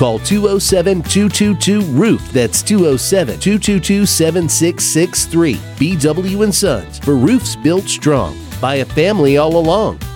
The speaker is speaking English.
Call 207-222-ROOF. That's 207-222-7663. BW & Sons, for roofs built strong by a family all along.